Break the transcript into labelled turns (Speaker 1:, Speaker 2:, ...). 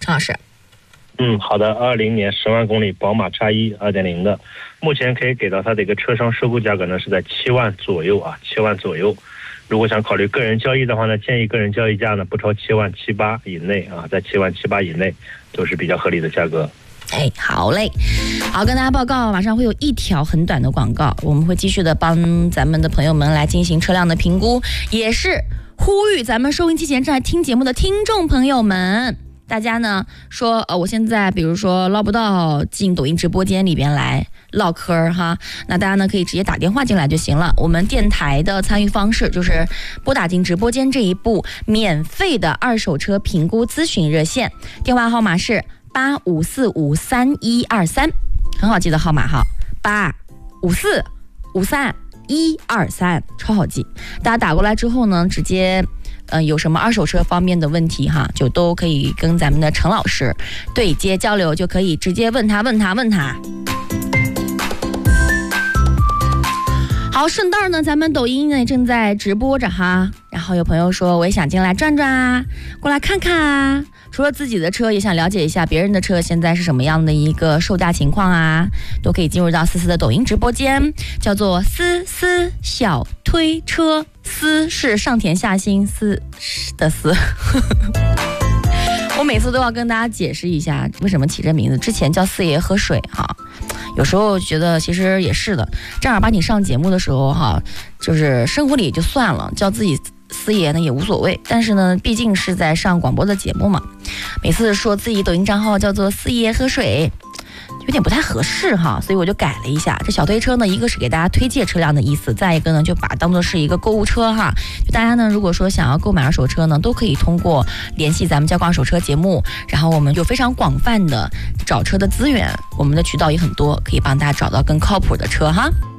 Speaker 1: 是。
Speaker 2: 好的，20年10万公里宝马X1 2.0的，目前可以给到它的一个车商收购价格呢是在7万左右啊，7万左右。如果想考虑个人交易的话呢，建议个人交易价呢不超7万7、8以内啊，在7万7、8以内都是比较合理的价格。
Speaker 1: 好嘞，好，跟大家报告，马上会有一条很短的广告，我们会继续的帮咱们的朋友们来进行车辆的评估，也是呼吁咱们收音机前正在听节目的听众朋友们。大家呢说我现在比如说捞不到进抖音直播间里边来唠嗑哈，那大家呢可以直接打电话进来就行了。我们电台的参与方式就是拨打进直播间这一步免费的二手车评估咨询热线，电话号码是85453123，很好记的号码哈，85453123，超好记。大家打过来之后呢，直接有什么二手车方面的问题哈，就都可以跟咱们的陈老师对接交流，就可以直接问他。好，顺道呢，咱们抖音呢正在直播着哈，然后有朋友说我也想进来转转啊，过来看看啊，除了自己的车也想了解一下别人的车现在是什么样的一个售价情况啊，都可以进入到思思的抖音直播间，叫做思思小推车，思是上田下心思的思我每次都要跟大家解释一下为什么起这名字，之前叫四爷喝水哈，有时候觉得其实也是的，正儿八经上节目的时候哈，就是生活里也就算了，叫自己四爷呢也无所谓，但是呢毕竟是在上广播的节目嘛，每次说自己抖音账号叫做四爷喝水有点不太合适哈，所以我就改了一下。这小推车呢，一个是给大家推荐车辆的意思，再一个呢就把它当作是一个购物车哈。就大家呢如果说想要购买二手车呢，都可以通过联系咱们交广二手车节目，然后我们就非常广泛的找车的资源，我们的渠道也很多，可以帮大家找到更靠谱的车哈。